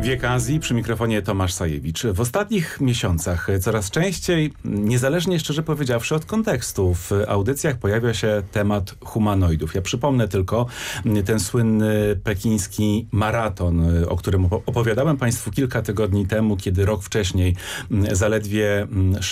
Wiek Azji, przy mikrofonie Tomasz Sajewicz. W ostatnich miesiącach coraz częściej, niezależnie szczerze powiedziawszy od kontekstu, w audycjach pojawia się temat humanoidów. Ja przypomnę tylko ten słynny pekiński maraton, o którym opowiadałem Państwu kilka tygodni temu, kiedy rok wcześniej zaledwie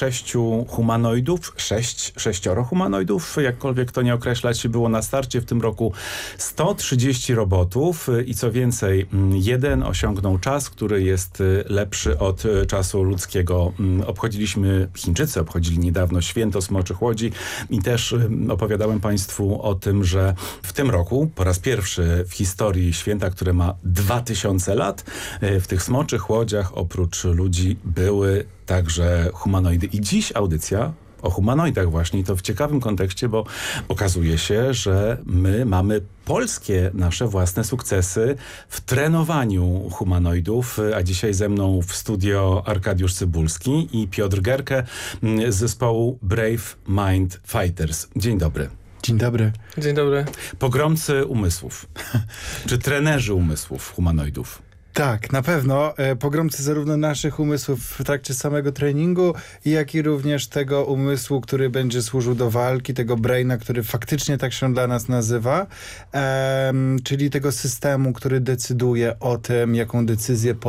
6 humanoidów, jakkolwiek to nie określać, było na starcie. W tym roku 130 robotów i co więcej, jeden osiągnął czas, który jest lepszy od czasu ludzkiego. Chińczycy obchodzili niedawno święto Smoczych Łodzi i też opowiadałem Państwu o tym, że w tym roku po raz pierwszy w historii święta, które ma 2000 lat, w tych Smoczych Łodziach oprócz ludzi były także humanoidy. I dziś audycja o humanoidach właśnie, i to w ciekawym kontekście, bo okazuje się, że my mamy polskie nasze własne sukcesy w trenowaniu humanoidów, a dzisiaj ze mną w studio Arkadiusz Cybulski i Piotr Gerke z zespołu Brave Mind Fighters. Dzień dobry. Dzień dobry. Dzień dobry. Pogromcy umysłów, czy trenerzy umysłów humanoidów. Tak, na pewno. Pogromcy zarówno naszych umysłów w trakcie samego treningu, jak i również tego umysłu, który będzie służył do walki, tego braina, który faktycznie tak się dla nas nazywa, czyli tego systemu, który decyduje o tym, jaką decyzję